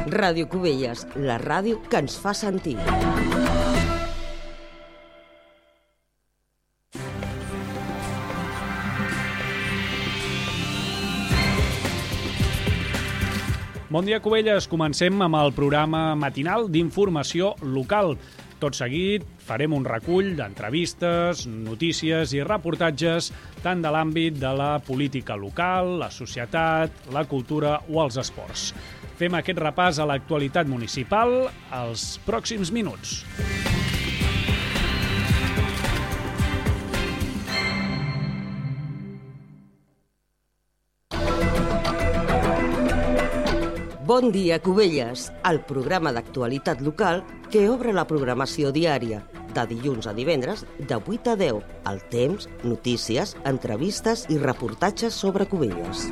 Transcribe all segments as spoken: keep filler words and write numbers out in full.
Ràdio Cubelles, la ràdio que ens fa sentir. Bon dia, Cubelles. Comencem amb el programa matinal d'informació local. Tot seguit farem un recull d'entrevistes, notícies i reportatges tant de l'àmbit de la política local, la societat, la cultura o els esports. Fem aquest repàs a l'actualitat municipal als pròxims minuts. Bon dia, Cubelles, el programa d'actualitat local que obre la programació diària, de dilluns a divendres, de vuit a deu, al temps, notícies, entrevistes i reportatges sobre Cubelles.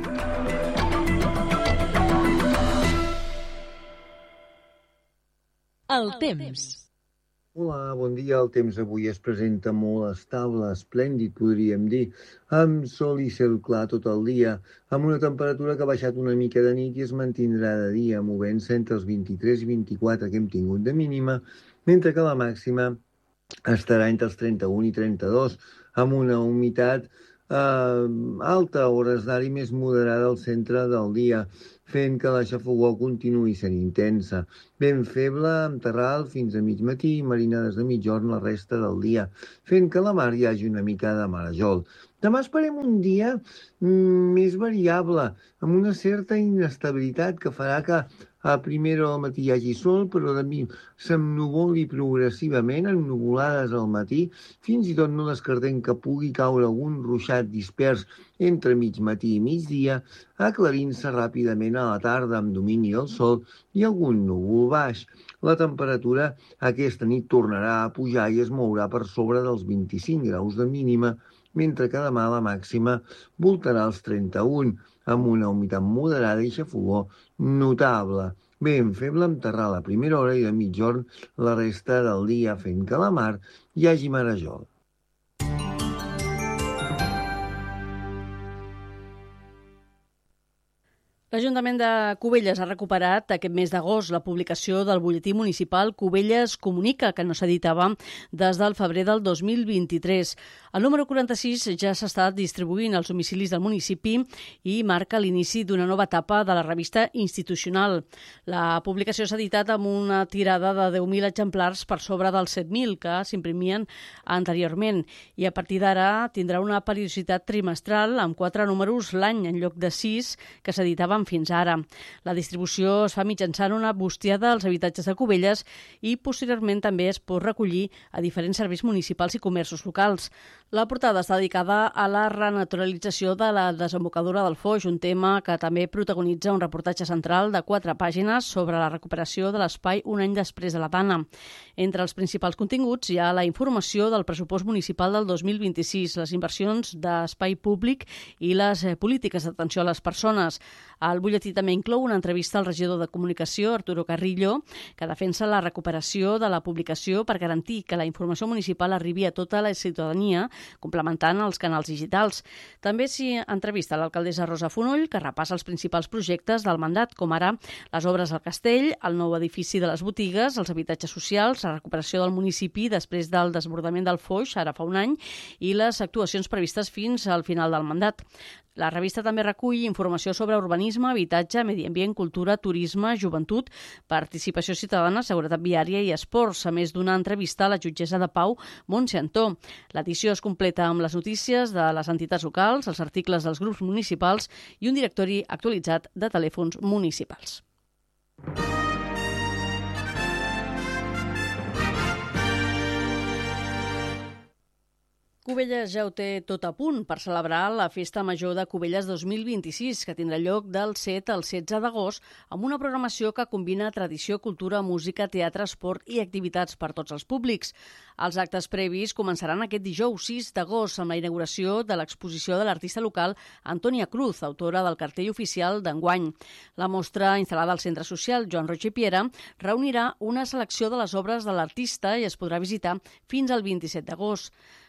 El temps. Hola, bon dia. El temps avui es presenta molt estable, esplèndid, podríem dir, amb sol i cel clar tot el dia, amb una temperatura que ha baixat una mica de nit i es mantindrà de dia, movent-se entre els vint-i-tres i vint-i-quatre que hem tingut de mínima, mentre que la màxima estarà entre els trenta-un i trenta-dos, amb una humitat eh, alta, a hores d'ara i més moderada al centre del dia, fent que la xafogor continuï sent intensa. Ben feble, amb terral fins a mig matí i marinades de mitjorn la resta del dia, fent que a la mar hi hagi una mica de marejol. Demà esperem un dia mm, més variable, amb una certa inestabilitat que farà que a primera hora del matí hi hagi sol, però de mi s'ennuvoli progressivament, ennuvolades al matí, fins i tot no descartem que pugui caure algun ruixat dispers entre mig matí i migdia, aclarint-se ràpidament a la tarda amb domini del sol i algun núvol baix. La temperatura aquesta nit tornarà a pujar i es mourà per sobre dels vint-i-cinc graus de mínima, mentre que demà la màxima voltarà als trenta-un, amb una humitat moderada i xafogor notable. Ben feble amb terral a primera hora i de mitjorn la resta del dia, fent que a la mar hi hagi marejol. L'Ajuntament de Cubelles ha recuperat aquest mes d'agost la publicació del butlletí municipal Cubelles Comunica, que no s'editava des del febrer del dos mil vint-i-tres. El número quaranta-sis ja s'està distribuint als domicilis del municipi i marca l'inici d'una nova etapa de la revista institucional. La publicació s'ha editat amb una tirada de deu mil exemplars per sobre dels set mil que s'imprimien anteriorment i a partir d'ara tindrà una periodicitat trimestral amb quatre números l'any en lloc de sis que s'editaven fins ara. La distribució es fa mitjançant una bustiada als habitatges de Cubelles i posteriorment també es pot recollir a diferents serveis municipals i comerços locals. La portada està dedicada a la renaturalització de la desembocadura del Foix, un tema que també protagonitza un reportatge central de quatre pàgines sobre la recuperació de l'espai un any després de la Dana. Entre els principals continguts hi ha la informació del pressupost municipal del dos mil vint-i-sis, les inversions d'espai públic i les polítiques d'atenció a les persones. El butlletí també inclou una entrevista al regidor de Comunicació, Arturo Carrillo, que defensa la recuperació de la publicació per garantir que la informació municipal arribi a tota la ciutadania, complementant els canals digitals. També s'hi entrevista l'alcaldessa Rosa Fonoll, que repassa els principals projectes del mandat, com ara les obres al castell, el nou edifici de les botigues, els habitatges socials, la recuperació del municipi després del desbordament del Foix, ara fa un any, i les actuacions previstes fins al final del mandat. La revista també recull informació sobre urbanisme, habitatge, medi ambient, cultura, turisme, joventut, participació ciutadana, seguretat viària i esports, a més d'una entrevista a la jutgessa de Pau, Montse Antó. L'edició es completa amb les notícies de les entitats locals, els articles dels grups municipals i un directori actualitzat de telèfons municipals. Cubelles ja ho té tot a punt per celebrar la Festa Major de Cubelles dos mil vint-i-sis, que tindrà lloc del set al setze d'agost, amb una programació que combina tradició, cultura, música, teatre, esport i activitats per tots els públics. Els actes previs començaran aquest dijous sis d'agost amb la inauguració de l'exposició de l'artista local Antònia Cruz, autora del cartell oficial d'enguany. La mostra, instal·lada al Centre Social Joan Roig i Piera, reunirà una selecció de les obres de l'artista i es podrà visitar fins al vint-i-set d'agost.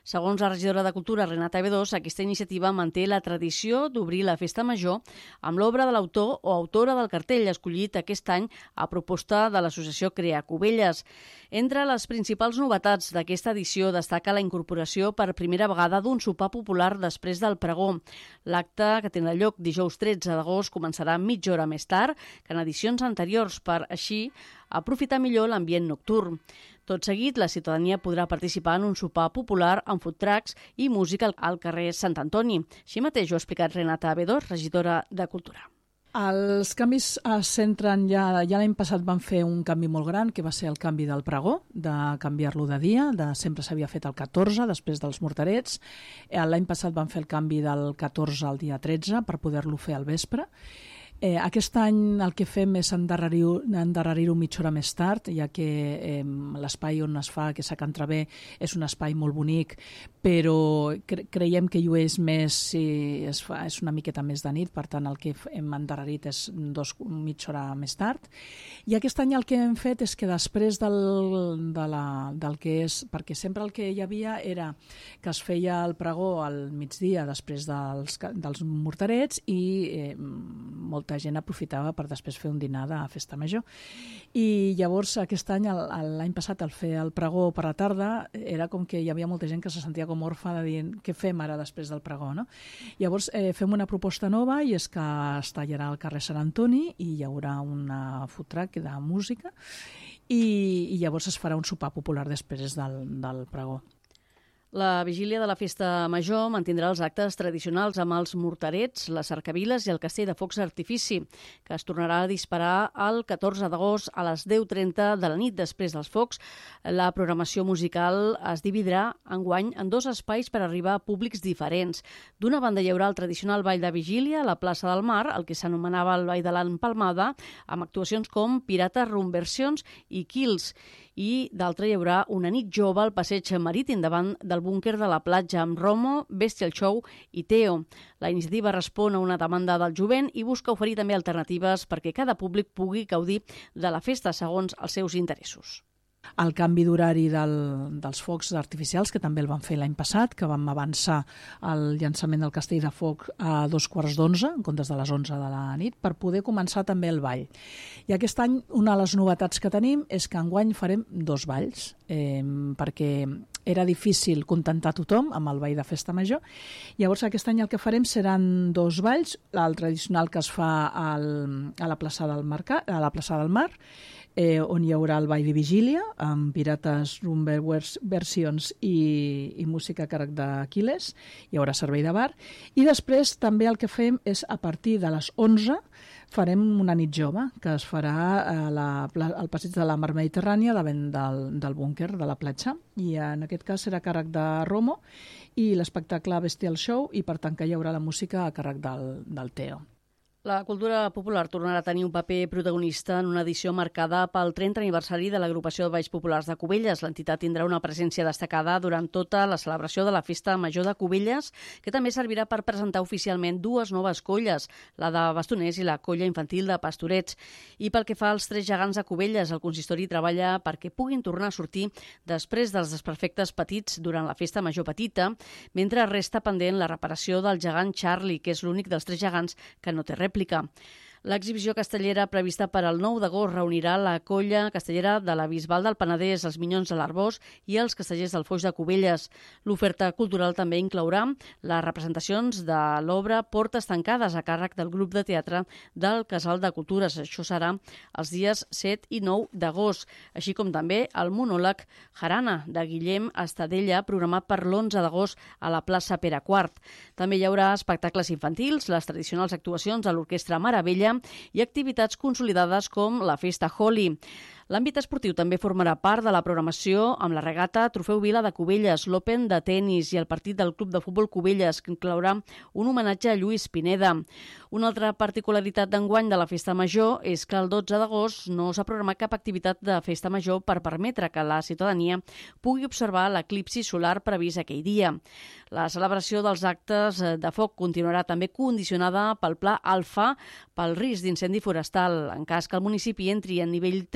Segons la regidora de Cultura, Renata Bedós, aquesta iniciativa manté la tradició d'obrir la festa major amb l'obra de l'autor o autora del cartell escollit aquest any a proposta de l'associació Crea Cubelles. Entre les principals novetats d'aquesta edició destaca la incorporació per primera vegada d'un sopar popular després del pregó. L'acte, que tindrà lloc dijous tretze d'agost, començarà mitja hora més tard que en edicions anteriors per, així, aprofitar millor l'ambient nocturn. Tot seguit, la ciutadania podrà participar en un sopar popular amb food trucks i música al carrer Sant Antoni. Així mateix ho ha explicat Renata Bedós, regidora de Cultura. Els canvis es centren ja, ja l'any passat van fer un canvi molt gran, que va ser el canvi del pregó, de canviar-lo de dia, de sempre s'havia fet el catorze, després dels morterets. L'any passat van fer el canvi del catorze al dia tretze per poder-lo fer al vespre. Eh, aquest any el que fem és endarrerir-ho endarrerir mitja hora més tard, ja que eh, l'espai on es fa aquesta Can Traver és un espai molt bonic, però cre creiem que llueix més si es fa, és una miqueta més de nit, per tant el que hem endarrerit és dos, mitja hora més tard. I aquest any el que hem fet és que després del, de la, del que és, perquè sempre el que hi havia era que es feia el pregó al migdia després dels, dels morterets i eh, molta gent aprofitava per després fer un dinar de festa major. I llavors aquest any, l'any passat, al fer el pregó per la tarda, era com que hi havia molta gent que se sentia com orfa de dir què fem ara després del pregó, no? Llavors eh, fem una proposta nova i és que es tallarà al carrer Sant Antoni i hi haurà una food truck de música i, i llavors es farà un sopar popular després del, del pregó. La vigília de la festa major mantindrà els actes tradicionals amb els morterets, les cercaviles i el castell de focs d'artifici, que es tornarà a disparar el catorze d'agost a les deu trenta de la nit. Després dels focs, la programació musical es dividirà enguany en dos espais per arribar a públics diferents. D'una banda hi haurà el tradicional ball de vigília a la plaça del Mar, el que s'anomenava el Ball de l'Empalmada, amb actuacions com Pirates, Rumversions i Kills. I d'altra hi haurà una nit jove al passeig marítim davant del búnquer de la platja amb Romo, Bestial Show i Teo. La iniciativa respon a una demanda del jovent i busca oferir també alternatives perquè cada públic pugui gaudir de la festa segons els seus interessos. El canvi d'horari del, dels focs artificials, que també el van fer l'any passat, que vam avançar el llançament del castell de foc a dos quarts d'onze, en comptes de les onze de la nit, per poder començar també el ball. I aquest any una de les novetats que tenim és que enguany farem dos balls, eh, perquè era difícil contentar tothom amb el ball de festa major. Llavors aquest any el que farem seran dos balls, el tradicional que es fa al, a la plaça del Mercat, a la plaça del Mar, Eh, on hi haurà el ball de vigília amb Pirates, Rumversions i, i música a càrrec d'Aquiles, hi haurà servei de bar i després també el que fem és a partir de les onze farem una nit jove que es farà a la, al passeig de la Mar Mediterrània davant del, del búnquer de la platja i en aquest cas serà a càrrec de Romo i l'espectacle Bestial Show i per tant que hi haurà la música a càrrec del, del Teo. La cultura popular tornarà a tenir un paper protagonista en una edició marcada pel trentè aniversari de l'agrupació de Balls Populars de Cubelles. L'entitat tindrà una presència destacada durant tota la celebració de la Festa Major de Cubelles, que també servirà per presentar oficialment dues noves colles, la de Bastoners i la colla infantil de Pastorets. I pel que fa als Tres Gegants de Cubelles, el consistori treballa perquè puguin tornar a sortir després dels desperfectes petits durant la Festa Major Petita, mentre resta pendent la reparació del gegant Charlie, que és l'únic dels tres gegants que no té rèplica. L'exhibició castellera prevista per al nou d'agost reunirà la colla castellera de la Bisbal del Penedès, els Minyons de l'Arbós i els Castellers del Foix de Cubelles. L'oferta cultural també inclourà les representacions de l'obra Portes tancades a càrrec del grup de teatre del Casal de Cultures. Això serà els dies set i nou d'agost, així com també el monòleg Jarana de Guillem Estadella, programat per l'onze d'agost a la plaça Pere quart. També hi haurà espectacles infantils, les tradicionals actuacions de l'Orquestra Maravella i activitats consolidades com la Festa Holi. L'àmbit esportiu també formarà part de la programació amb la regata Trofeu Vila de Cubelles, l'Open de tenis i el partit del Club de Futbol Cubelles, que inclourà un homenatge a Lluís Pineda. Una altra particularitat d'enguany de la Festa Major és que el dotze d'agost no s'ha programat cap activitat de Festa Major per permetre que la ciutadania pugui observar l'eclipsi solar previst aquell dia. La celebració dels actes de foc continuarà també condicionada pel Pla Alfa pel risc d'incendi forestal. En cas que el municipi entri en nivell tres,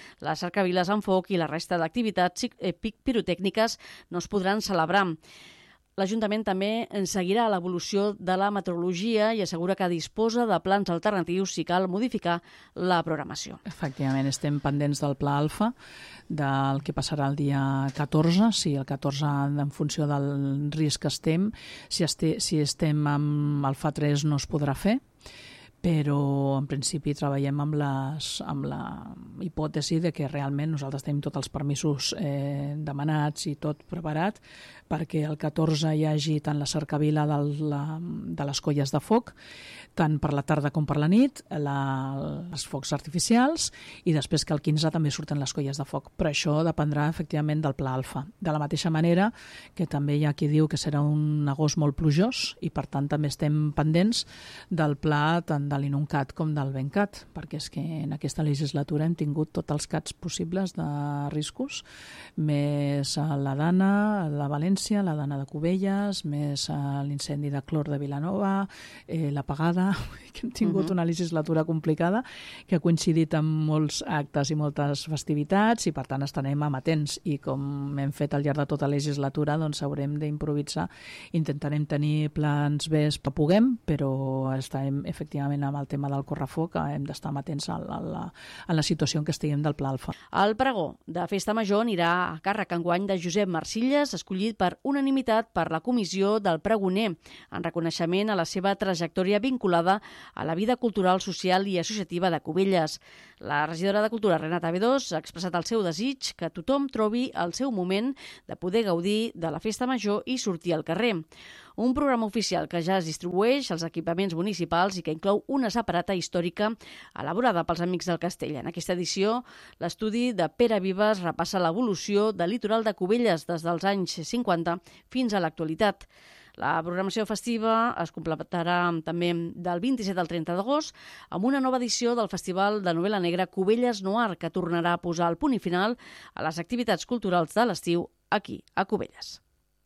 les cercaviles amb foc i la resta d'activitats pirotècniques no es podran celebrar. L'Ajuntament també seguirà l'evolució de la meteorologia i assegura que disposa de plans alternatius si cal modificar la programació. Efectivament, estem pendents del Pla Alfa, del que passarà el dia catorze, si el catorze, en funció del risc que estem, si, este, si estem amb Alfa tres no es podrà fer, però en principi treballem amb, les, amb la hipòtesi de que realment nosaltres tenim tots els permisos eh, demanats i tot preparat perquè el catorze hi hagi tant la cercavila de, la, de les colles de foc, tant per la tarda com per la nit, la, els focs artificials, i després que el quinze també surten les colles de foc. Però això dependrà efectivament del Pla Alfa. De la mateixa manera que també hi ha qui diu que serà un agost molt plujós i per tant també estem pendents del pla tant de l'INUNCAT com del BENCAT, perquè és que en aquesta legislatura hem tingut tots els cats possibles de riscos, més la Dana, la València, la Dana de Cubelles, més l'incendi de Clor de Vilanova, eh, l'apagada, que hem tingut uh-huh. una legislatura complicada que ha coincidit amb molts actes i moltes festivitats i per tant estarem amatents i com hem fet al llarg de tota la legislatura doncs haurem d'improvisar, intentarem tenir plans B que puguem, però estarem efectivament amb el tema del correfoc, hem d'estar amatents a la, a, la, a la situació en què estiguem del Pla Alfa. El pregó de Festa Major anirà a càrrec enguany de Josep Marcilles, escollit per unanimitat per la comissió del pregoner, en reconeixement a la seva trajectòria vinculada a la vida cultural, social i associativa de Cubelles. La regidora de Cultura, Renata Bedós, ha expressat el seu desig que tothom trobi el seu moment de poder gaudir de la Festa Major i sortir al carrer. Un programa oficial que ja es distribueix als equipaments municipals i que inclou una separata històrica elaborada pels Amics del Castell. En aquesta edició, l'estudi de Pere Vives repassa l'evolució del litoral de Cubelles des dels anys cinquanta fins a l'actualitat. La programació festiva es completarà també del vint-i-set al trenta d'agost amb una nova edició del Festival de Novel·la Negra Cubelles Noir, que tornarà a posar el punt i final a les activitats culturals de l'estiu aquí, a Cubelles.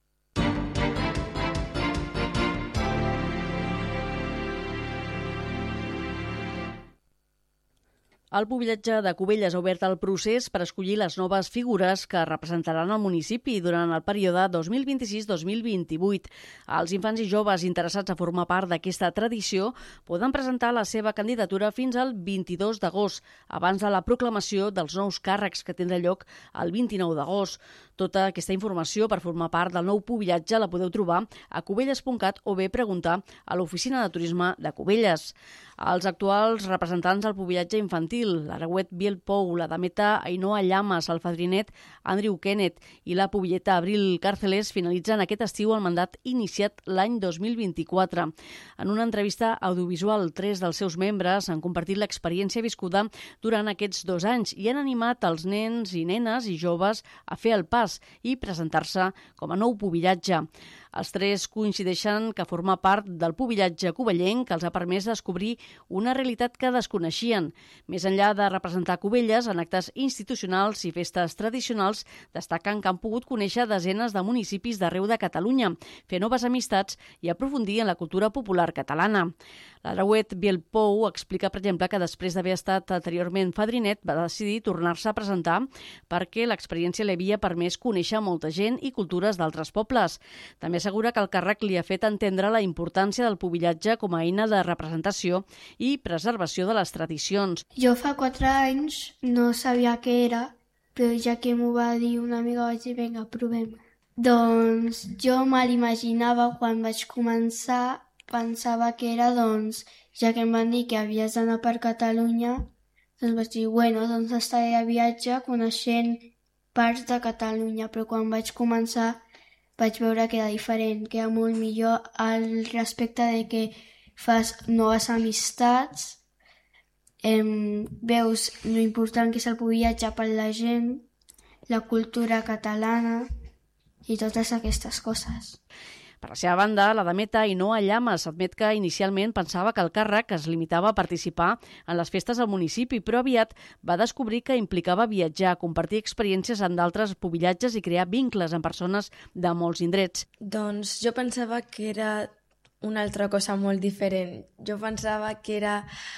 El Pubillatge de Cubelles ha obert el procés per escollir les noves figures que representaran el municipi durant el període dos mil vint-i-sis dos mil vint-i-vuit. Els infants i joves interessats a formar part d'aquesta tradició poden presentar la seva candidatura fins al vint-i-dos d'agost, abans de la proclamació dels nous càrrecs que tindrà lloc el vint-i-nou d'agost. Tota aquesta informació per formar part del nou Pubillatge la podeu trobar a cubelles punt cat o bé preguntar a l'Oficina de Turisme de Cubelles. Els actuals representants del Pubillatge infantil, l'Aragüet Biel Pou, la dameta Ainhoa Llamas, el fadrinet Andrew Kenneth i la pubilleta Abril Càrceles finalitzen aquest estiu el mandat iniciat l'any dos mil vint-i-quatre. En una entrevista audiovisual, tres dels seus membres han compartit l'experiència viscuda durant aquests dos anys i han animat els nens i nenes i joves a fer el pas i presentar-se com a nou pubillatge. Els tres coincideixen que formar part del pubillatge cubellenc els ha permès descobrir una realitat que desconeixien. Més enllà de representar Cubelles en actes institucionals i festes tradicionals, destaquen que han pogut conèixer desenes de municipis d'arreu de Catalunya, fer noves amistats i aprofundir en la cultura popular catalana. L'Aragüet Biel Pou explica, per exemple, que després d'haver estat anteriorment fadrinet va decidir tornar-se a presentar perquè l'experiència li havia permès conèixer molta gent i cultures d'altres pobles. També assegura que el càrrec li ha fet entendre la importància del pubillatge com a eina de representació i preservació de les tradicions. Jo fa quatre anys no sabia què era, però ja que m'ho va dir una amiga vaig dir, vinga, provem. Doncs jo me l'imaginava quan vaig començar, pensava que era, doncs, ja que em van dir que havies d'anar per Catalunya, doncs vaig dir, bueno, doncs estaré a viatge coneixent parts de Catalunya, però quan vaig començar vaig veure que era diferent, que era molt millor al respecte de que fas noves amistats, em, veus lo important que és el pubillatge per la gent, la cultura catalana i totes aquestes coses. Per la seva banda, la dameta Ainhoa Llamas admet que inicialment pensava que el càrrec es limitava a participar en les festes del municipi, però aviat va descobrir que implicava viatjar, compartir experiències en d'altres pubillatges i crear vincles amb persones de molts indrets. Doncs jo pensava que era una altra cosa molt diferent. Jo pensava que era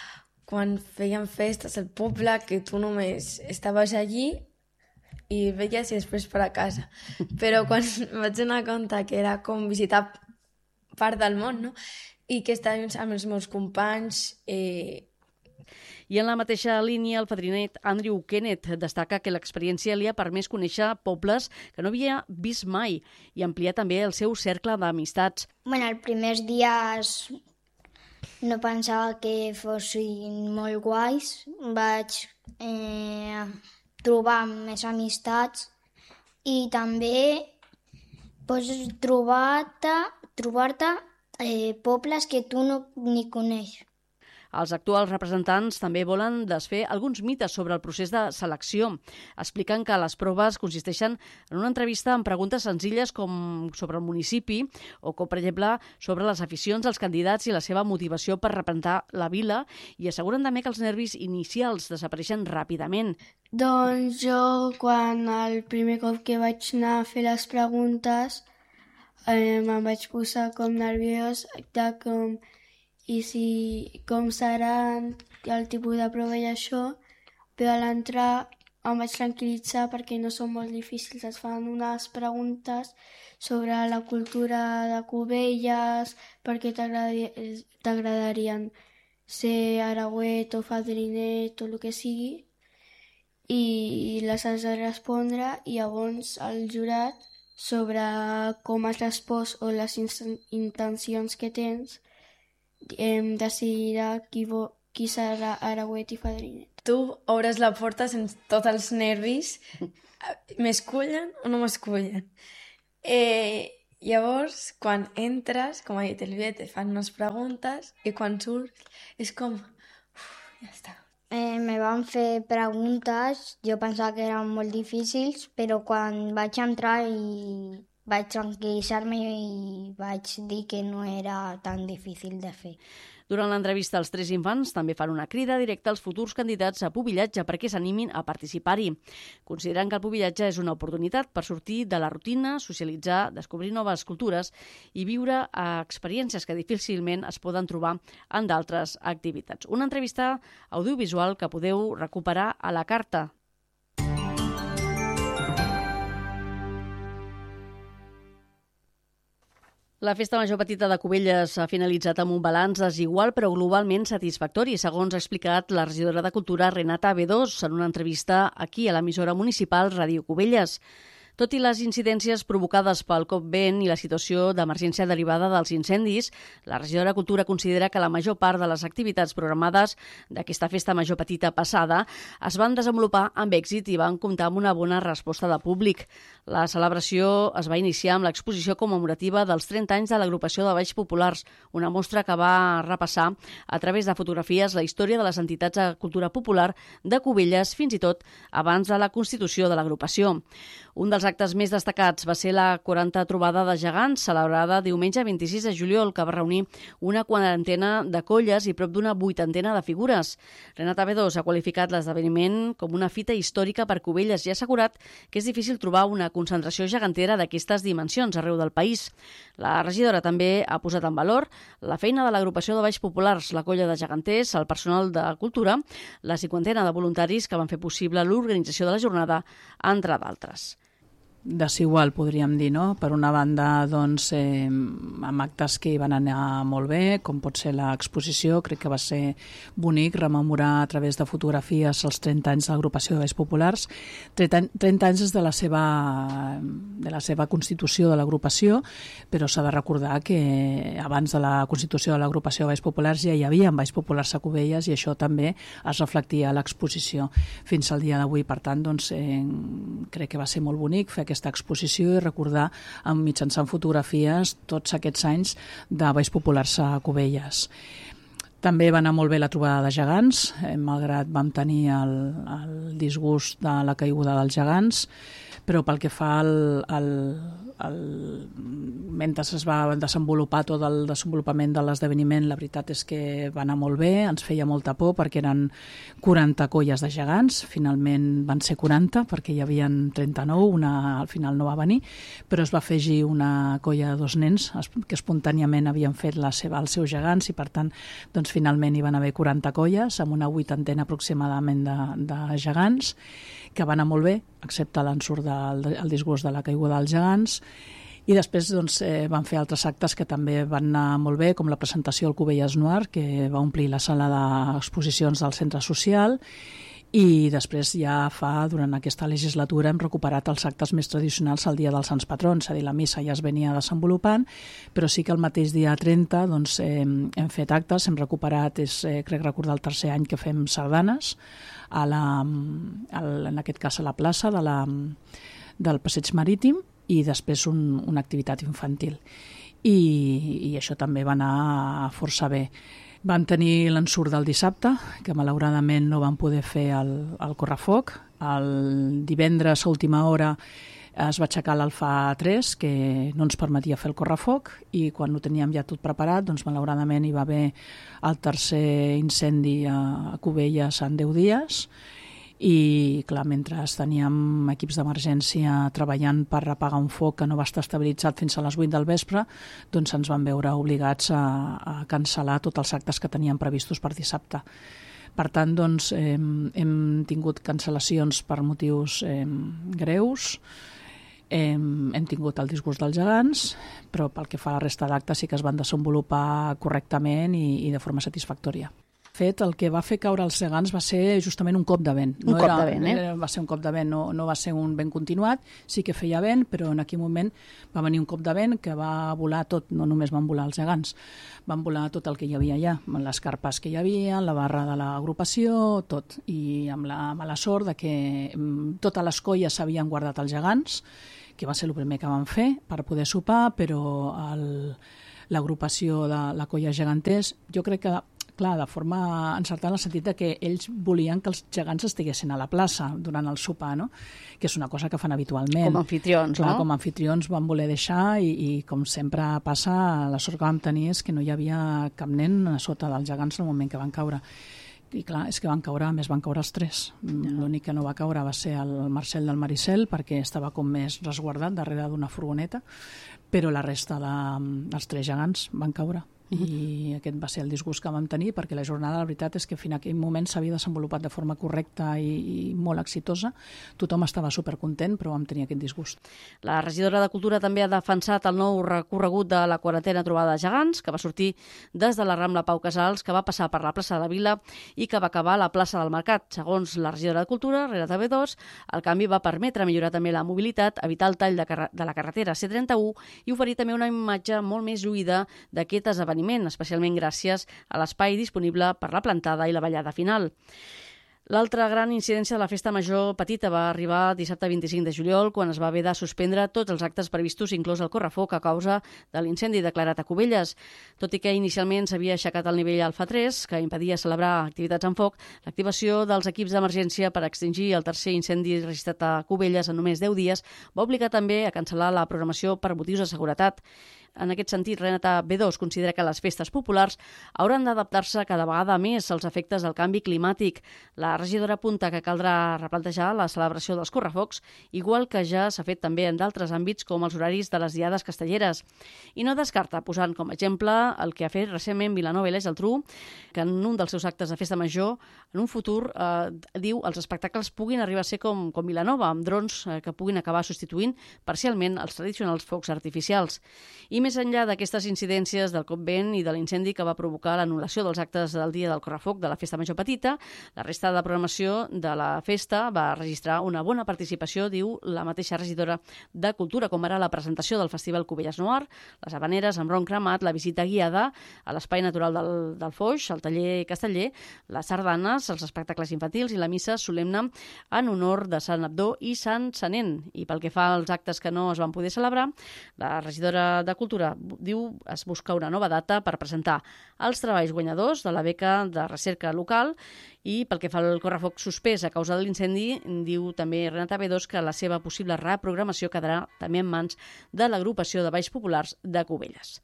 quan feien festes al poble, que tu només estaves allí i veies i després per a casa. Però quan vaig donar compte que era com visitar part del món, no? I que estàvem amb els meus companys... Eh... I en la mateixa línia, el fadrinet Andrew Kenneth destaca que l'experiència li ha permès conèixer pobles que no havia vist mai i ampliar també el seu cercle d'amistats. Bueno, els primers dies no pensava que fossin molt guais. Vaig eh, trobar més amistats i també pots trobar-te trobar-te eh, pobles que tu no ni coneixes. Els actuals representants també volen desfer alguns mites sobre el procés de selecció. Expliquen que les proves consisteixen en una entrevista amb preguntes senzilles com sobre el municipi o com, per exemple, sobre les aficions dels candidats i la seva motivació per representar la vila, i asseguren també que els nervis inicials desapareixen ràpidament. Doncs jo, quan el primer cop que vaig anar a fer les preguntes, eh, me'n vaig posar com nerviós de com... i si com serà el tipus de prova i això, però a l'entrar em vaig tranquil·litzar perquè no són molt difícils. Es fan unes preguntes sobre la cultura de Cubelles, per què t'agradarien ser aragüet o fadrinet o el que sigui, i les has de respondre, i llavors el jurat, sobre com has respost o les intencions que tens, em decidirà qui, vo, qui serà aragüet i fadrinet. Tu obres la porta sense tots els nervis. M'escullen o no m'escullen? Eh, llavors, quan entres, com ha dit el Viet, et fan unes preguntes i quan surts és com... Uf, ja està. Eh, me van fer preguntes, jo pensava que eren molt difícils, però quan vaig entrar i vaig tranquil·litzar-me i vaig dir que no era tan difícil de fer. Durant l'entrevista, els tres infants també fan una crida directa als futurs candidats a pubillatge perquè s'animin a participar-hi. Consideren que el pubillatge és una oportunitat per sortir de la rutina, socialitzar, descobrir noves cultures i viure experiències que difícilment es poden trobar en d'altres activitats. Una entrevista audiovisual que podeu recuperar a la carta. La Festa Major Petita de Cubelles ha finalitzat amb un balanç desigual però globalment satisfactori, segons ha explicat la regidora de Cultura Renata Bedós en una entrevista aquí a l'emissora municipal Ràdio Cubelles. Tot i les incidències provocades pel cop vent i la situació d'emergència derivada dels incendis, la regidora de Cultura considera que la major part de les activitats programades d'aquesta Festa Major Petita passada es van desenvolupar amb èxit i van comptar amb una bona resposta de públic. La celebració es va iniciar amb l'exposició commemorativa dels trenta anys de l'agrupació de balls populars, una mostra que va repassar a través de fotografies la història de les entitats de cultura popular de Cubelles fins i tot abans de la constitució de l'agrupació. Un dels actes més destacats va ser la quaranta trobada de gegants, celebrada diumenge vint-i-sis de juliol, que va reunir una quarantena de colles i prop d'una vuitantena de figures. Renata Bedós ha qualificat l'esdeveniment com una fita històrica per Cubelles i ha assegurat que és difícil trobar una concentració gegantera d'aquestes dimensions arreu del país. La regidora també ha posat en valor la feina de l'agrupació de balls populars, la colla de geganters, el personal de cultura, la cinquantena de voluntaris que van fer possible l'organització de la jornada, entre d'altres. Desigual, podríem dir, no? Per una banda, doncs, eh, amb actes que van anar molt bé, com pot ser l'exposició, crec que va ser bonic rememorar a través de fotografies els trenta anys de l'agrupació de balls populars. trenta anys des de la seva, de la seva constitució de l'agrupació, però s'ha de recordar que abans de la constitució de l'agrupació de balls populars ja hi havia balls populars a Cubelles i això també es reflectia a l'exposició fins al dia d'avui. Per tant, doncs, eh, crec que va ser molt bonic fer aquesta exposició i recordar amb mitjançant fotografies tots aquests anys de balls populars a Cubelles. També va anar molt bé la trobada de gegants, eh, malgrat vam tenir el, el disgust de la caiguda dels gegants, però pel que fa al, al, al... mentre es va desenvolupar tot el desenvolupament de l'esdeveniment, la veritat és que va anar molt bé, ens feia molta por perquè eren quaranta colles de gegants, finalment van ser quaranta perquè hi havia trenta-nou, una al final no va venir, però es va afegir una colla de dos nens que espontàniament havien fet la seva, els seus gegants i per tant doncs, finalment hi van haver quaranta colles amb una vuitantena aproximadament de, de gegants que van anar molt bé, excepte l'ensurt del el disgust de la caiguda dels gegants. I després doncs, eh, van fer altres actes que també van anar molt bé, com la presentació al Cubelles Noir, que va omplir la sala d'exposicions del centre social, i després ja fa, durant aquesta legislatura, hem recuperat els actes més tradicionals al dia dels Sants Patrons, és a dir, la missa ja es venia desenvolupant, però sí que el mateix dia trenta doncs, eh, hem fet actes, hem recuperat, és, eh, crec recordar el tercer any que fem sardanes, a la, a la, en aquest cas a la plaça de la, del Passeig Marítim, i després un, una activitat infantil. I, i això també va anar força bé. Vam tenir l'ensurt del dissabte, que malauradament no vam poder fer el, el correfoc. El divendres a última hora es va aixecar l'Alfa tres, que no ens permetia fer el correfoc, i quan ho teníem ja tot preparat, doncs malauradament hi va haver el tercer incendi a, a Cubelles en deu dies, i clar, mentre teníem equips d'emergència treballant per apagar un foc que no va estar estabilitzat fins a les vuit del vespre, doncs ens van veure obligats a, a cancel·lar tots els actes que teníem previstos per dissabte. Per tant, doncs, eh, hem tingut cancel·lacions per motius eh, greus, eh, hem tingut el disgust dels gegants, però pel que fa a la resta d'actes sí que es van desenvolupar correctament i, i de forma satisfactòria. Fet, el que va fer caure els gegants va ser justament un cop de vent. Un no cop era, de vent, eh? Era, va ser un cop de vent, no, no va ser un vent continuat, sí que feia vent, però en aquell moment va venir un cop de vent que va volar tot, no només van volar els gegants, van volar tot el que hi havia allà, les carpes que hi havia, la barra de l'agrupació, tot, i amb la mala sort de que totes les colles s'havien guardat els gegants, que va ser el primer que van fer per poder sopar, però el, l'agrupació de la colla geganters, jo crec que clar, de forma encertada en el sentit de que ells volien que els gegants estiguessin a la plaça durant el sopar, no? Que és una cosa que fan habitualment. Com a anfitrions, clar, no? Com a anfitrions van voler deixar i, i com sempre passa, la sort que vam tenir és que no hi havia cap nen a sota dels gegants en el moment que van caure. I clar, és que van caure, a més van caure els tres. Ja. L'únic que no va caure va ser el Marcel del Maricel, perquè estava com més resguardat darrere d'una furgoneta, però la resta de, dels tres gegants van caure. I aquest va ser el disgust que vam tenir, perquè la jornada, la veritat és que fins a aquell moment s'havia desenvolupat de forma correcta i, i molt exitosa. Tothom estava supercontent, però vam tenir aquest disgust. La regidora de Cultura també ha defensat el nou recorregut de la quarantena trobada de gegants, que va sortir des de la Rambla Pau Casals, que va passar per la plaça de la Vila i que va acabar a la plaça del Mercat. Segons la regidora de Cultura, Renata B dos, el canvi va permetre millorar també la mobilitat, evitar el tall de, de la carretera C trenta-u i oferir també una imatge molt més lluïda d'aquest esdeveniment, especialment gràcies a l'espai disponible per la plantada i la ballada final. L'altra gran incidència de la Festa Major Petita va arribar dissabte vint-i-cinc de juliol, quan es va haver de suspendre tots els actes previstos, inclòs el correfoc, a causa de l'incendi declarat a Cubelles. Tot i que inicialment s'havia aixecat el nivell Alfa tres, que impedia celebrar activitats amb foc, l'activació dels equips d'emergència per extingir el tercer incendi registrat a Cubelles en només deu dies va obligar també a cancel·lar la programació per motius de seguretat. En aquest sentit, Renata B dos considera que les festes populars hauran d'adaptar-se cada vegada més als efectes del canvi climàtic. La regidora apunta que caldrà replantejar la celebració dels correfocs, igual que ja s'ha fet també en d'altres àmbits com els horaris de les diades castelleres. I no descarta, posant com a exemple el que ha fet recentment Vilanova i la Geltrú, que en un dels seus actes de Festa Major, en un futur, eh, diu, els espectacles puguin arribar a ser com, com Vilanova, amb drons eh, que puguin acabar substituint parcialment els tradicionals focs artificials. I més enllà d'aquestes incidències del cop vent i de l'incendi que va provocar l'anul·lació dels actes del dia del correfoc de la Festa Major Petita, la resta de programació de la festa va registrar una bona participació, diu la mateixa regidora de Cultura, com ara la presentació del Festival Cubelles Noir, les habaneres amb ron cremat, la visita guiada a l'Espai Natural del, del Foix, el taller casteller, les sardanes, els espectacles infantils i la missa solemne en honor de Sant Abdó i Sant Sanent. I pel que fa als actes que no es van poder celebrar, la regidora de Cultura Cultura diu es busca una nova data per presentar els treballs guanyadors de la beca de recerca local i pel que fa al correfoc suspès a causa de l'incendi, diu també Renata Bedós que la seva possible reprogramació quedarà també en mans de l'agrupació de Balls Populars de Cubelles.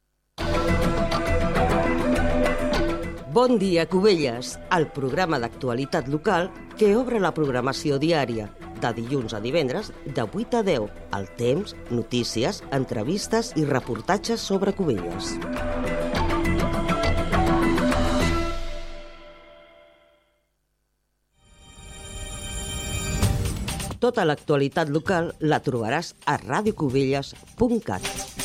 Bon dia, Cubelles, el programa d'actualitat local que obre la programació diària, de dilluns a divendres, de vuit a deu, el temps, notícies, entrevistes i reportatges sobre Cubelles. Tota l'actualitat local la trobaràs a radiocubelles punt cat.